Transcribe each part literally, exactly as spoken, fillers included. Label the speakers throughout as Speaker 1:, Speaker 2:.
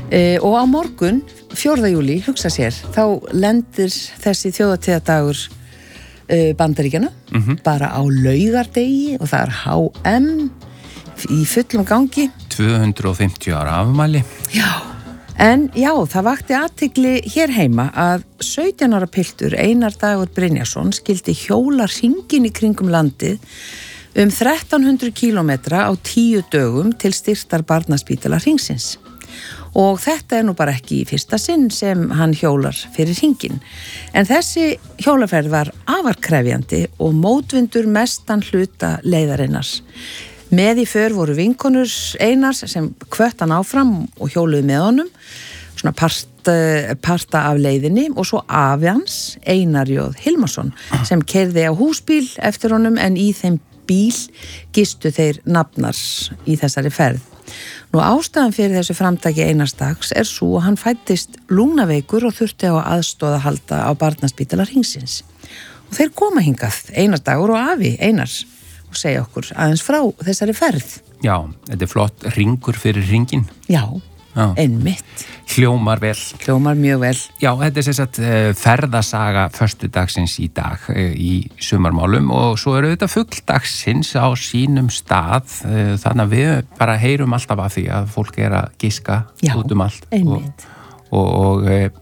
Speaker 1: E, og á morgun, fjórða júlí, hugsa sér, þá lendir þessi þjóðhátíðardagur e, Bandaríkjanna mm-hmm. bara á laugardegi og það er H M í fullum gangi.
Speaker 2: tvö hundruð og fimmtíu ára afmæli.
Speaker 1: Já, en já, það vakti athygli hér heima að sautján ára piltur Einar Dagur Brynjarsson skildi hjóla hringinn í kringum landið um þrettán hundruð kílómetra á tíu dögum til styrktar barnaspítala hringsins. Og þetta er nú bara ekki í fyrsta sinn sem hann hjólar fyrir hringinn. En þessi hjólaferð var afar krefjandi og mótvindur mestan hluta leiðarinnar. Með í för voru vinkonur Einars sem hvött hann áfram og hjóluðu með honum, svona part, parta af leiðinni, og svo afi hans, Einar Jóð Hilmarsson, sem keyrði á húsbíl eftir honum, en í þeim bíl gistu þeir nafnar í þessari ferð. Nú ástæðan fyrir þessu framtaki Einars Dags er svo að hann fæddist lungnaveikur og þurfti á aðstoð að halda á barnaspítala hringsins. Og þeir koma hingað, Einar Dagur og afi Einars, og segja okkur aðeins frá þessari ferð.
Speaker 2: Já, þetta er flott hringur fyrir hringinn.
Speaker 1: Já, Já. einmitt.
Speaker 2: Hljómar vel.
Speaker 1: Hljómar mjög vel.
Speaker 2: Já, þetta er sem sagt ferðasaga föstudagsins í dag í sumarmálum, og svo eru þetta fulldagsins á sínum stað, þannig að við bara heyrum alltaf af því að fólk er að giska Já, út um allt.
Speaker 1: Einmitt.
Speaker 2: Og, og,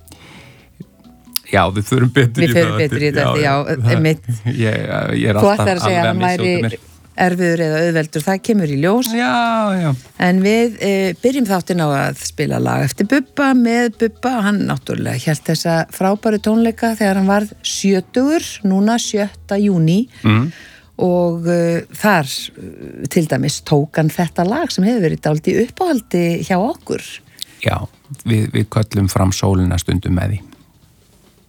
Speaker 2: og já, við förum betur
Speaker 1: við í það. Við förum betur í þetta, já, já einmitt.
Speaker 2: Ég, ég er alltaf alveg að missa út um mér.
Speaker 1: Erfiður eða auðveldur, það kemur í ljós.
Speaker 2: Já, já.
Speaker 1: En við e, byrjum þáttinn á að spila lag eftir Bubba, með Bubba. Hann náttúrulega hélt þessa frábæru tónleika þegar hann varð sjötugur, núna sjötta júní. Mm. Og e, þar til dæmis tók hann þetta lag sem hefur verið dálítið uppáhaldi hjá okkur.
Speaker 2: Já, við, við köllum fram sólina stundum með því.